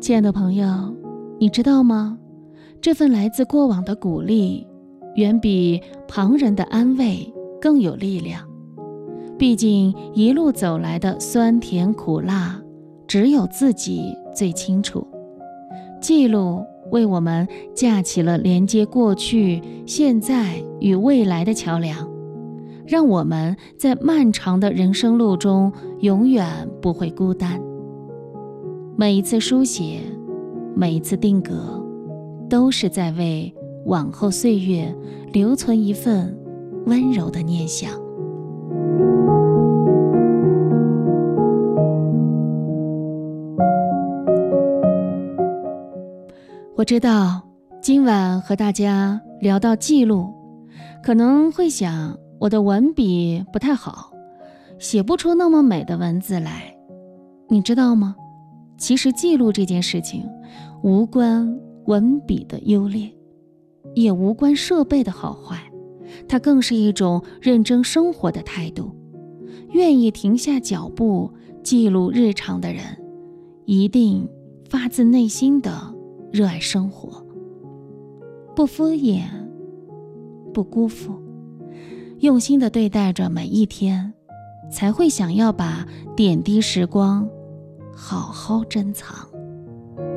亲爱的朋友，你知道吗？这份来自过往的鼓励，远比旁人的安慰更有力量。毕竟一路走来的酸甜苦辣，只有自己最清楚。记录为我们架起了连接过去、现在与未来的桥梁，让我们在漫长的人生路中永远不会孤单。每一次书写，每一次定格，都是在为往后岁月留存一份温柔的念想。我知道今晚和大家聊到记录，可能会想我的文笔不太好，写不出那么美的文字来。你知道吗？其实记录这件事情无关文笔的优劣，也无关设备的好坏，它更是一种认真生活的态度。愿意停下脚步记录日常的人，一定发自内心的热爱生活，不敷衍，不辜负，用心地对待着每一天，才会想要把点滴时光好好珍藏。